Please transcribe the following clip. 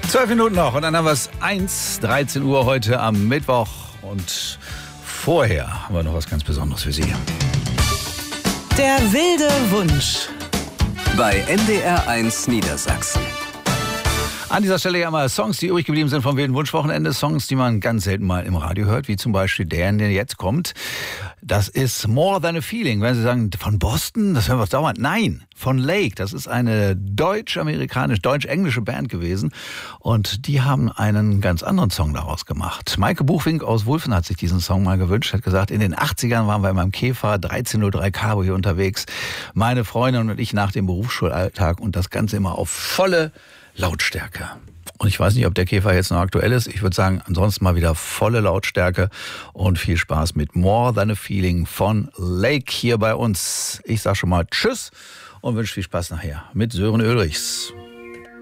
12 Minuten noch und dann haben wir es 13 Uhr heute am Mittwoch und vorher haben wir noch was ganz Besonderes für Sie. Der wilde Wunsch. Bei NDR1 Niedersachsen. An dieser Stelle ja mal Songs, die übrig geblieben sind vom wilden Wunschwochenende. Songs, die man ganz selten mal im Radio hört, wie zum Beispiel der jetzt kommt. Das ist More Than a Feeling. Wenn Sie sagen, von Boston, das hören wir dauernd. Nein, von Lake. Das ist eine deutsch-englische Band gewesen. Und die haben einen ganz anderen Song daraus gemacht. Maike Buchwink aus Wulfen hat sich diesen Song mal gewünscht. Hat gesagt, in den 80ern waren wir in meinem Käfer 1303 Cabrio hier unterwegs. Meine Freundin und ich nach dem Berufsschulalltag und das Ganze immer auf volle Lautstärke. Und ich weiß nicht, ob der Käfer jetzt noch aktuell ist. Ich würde sagen, ansonsten mal wieder volle Lautstärke und viel Spaß mit More Than a Feeling von Lake hier bei uns. Ich sage schon mal Tschüss und wünsche viel Spaß nachher mit Sören Ulrichs.